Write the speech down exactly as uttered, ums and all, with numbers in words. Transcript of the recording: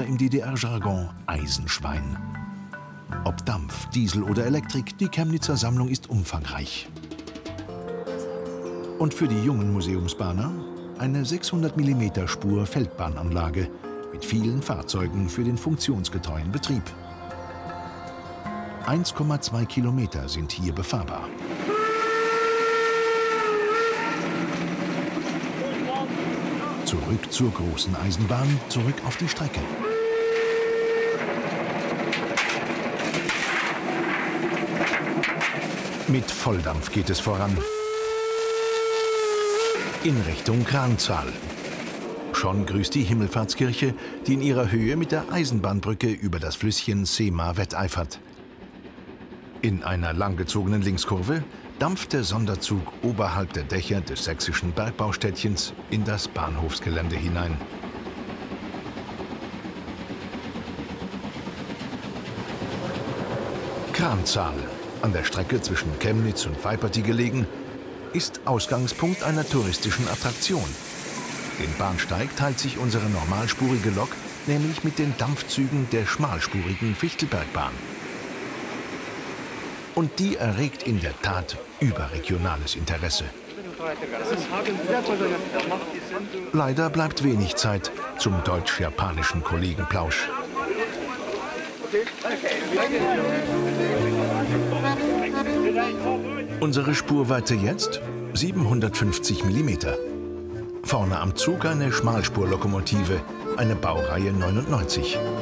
im D D R-Jargon Eisenschwein. Ob Dampf, Diesel oder Elektrik, die Chemnitzer Sammlung ist umfangreich. Und für die jungen Museumsbahner eine sechshundert Millimeter Spur Feldbahnanlage mit vielen Fahrzeugen für den funktionsgetreuen Betrieb. eins Komma zwei Kilometer sind hier befahrbar. Zurück zur großen Eisenbahn, zurück auf die Strecke. Mit Volldampf geht es voran. In Richtung Kranzahl. Schon grüßt die Himmelfahrtskirche, die in ihrer Höhe mit der Eisenbahnbrücke über das Flüsschen Sehma wetteifert. In einer langgezogenen Linkskurve dampft der Sonderzug oberhalb der Dächer des sächsischen Bergbaustädtchens in das Bahnhofsgelände hinein. Kranzahl, an der Strecke zwischen Chemnitz und Waiperti gelegen, ist Ausgangspunkt einer touristischen Attraktion. Den Bahnsteig teilt sich unsere normalspurige Lok nämlich mit den Dampfzügen der schmalspurigen Fichtelbergbahn. Und die erregt in der Tat überregionales Interesse. Leider bleibt wenig Zeit zum deutsch-japanischen Kollegenplausch. Unsere Spurweite jetzt siebenhundertfünfzig Millimeter. Vorne am Zug eine Schmalspurlokomotive, eine Baureihe neunundneunzig.